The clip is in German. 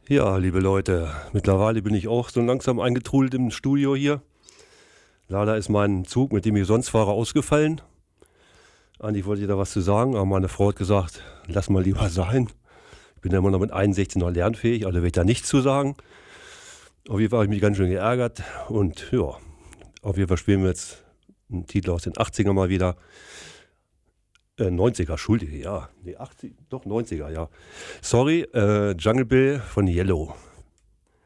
Ja, liebe Leute, mittlerweile bin ich auch so langsam eingetrudelt im Studio hier. Leider ist mein Zug, mit dem ich sonst fahre, ausgefallen. Eigentlich wollte ich da was zu sagen, aber meine Frau hat gesagt, lass mal lieber sein. Ich bin ja immer noch mit 61 noch lernfähig, also will ich da nichts zu sagen. Auf jeden Fall habe ich mich ganz schön geärgert und ja, auf jeden Fall spielen wir jetzt einen Titel aus den 80er mal wieder. 90er, Entschuldige, ja. Nee, 80, doch 90er, ja. Sorry, Jungle Bill von Yellow.